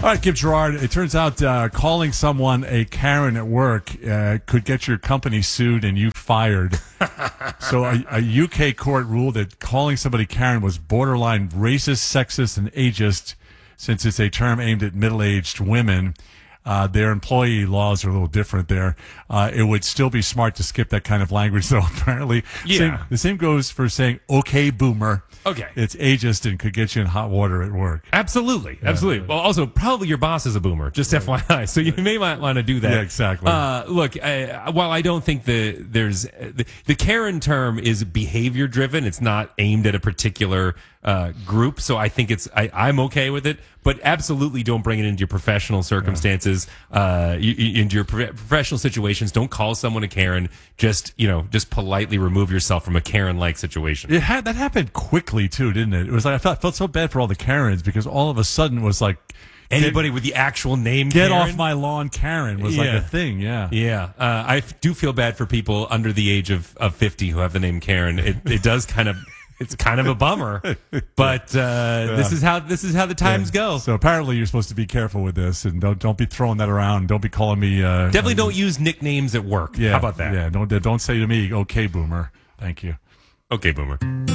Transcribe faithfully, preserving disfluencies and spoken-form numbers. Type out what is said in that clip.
All right, Kim Gerard. It turns out uh, calling someone a Karen at work uh, could get your company sued and you fired. So a, a U K court ruled that calling somebody Karen was borderline racist, sexist, and ageist, since it's a term aimed at middle-aged women. Uh, their employee laws are a little different there. Uh, it would still be smart to skip that kind of language, though, apparently. Yeah. Same, the same goes for saying, okay, boomer. Okay. It's ageist and could get you in hot water at work. Absolutely. Absolutely. Well, also, probably your boss is a boomer, just F Y I. So you may not want to do that. Yeah, exactly. Uh, look, I, while I don't think the there's the, the Karen term is behavior driven, it's not aimed at a particular uh, group. So I think it's I, I'm okay with it. But absolutely don't bring it into your professional circumstances, uh, you, you- into your pro- professional situations. Don't call someone a Karen. Just, you know, just politely remove yourself from a Karen-like situation. It had that happened quickly too, didn't it? It was like I felt, felt so bad for all the Karens because all of a sudden it was like Anybody with the actual name get Karen? off my lawn, Karen was like Yeah. a thing. Yeah, Yeah, uh, I f- do feel bad for people under the age of, of fifty who have the name Karen. It, it does kind of, it's kind of a bummer, but uh, this is how this is how the times go. So apparently you're supposed to be careful with this and don't don't be throwing that around. Don't be calling me. Uh, Definitely uh, don't use nicknames at work. Yeah, How about that? Yeah, don't don't say to me, "Okay, boomer." Thank you. Okay, boomer.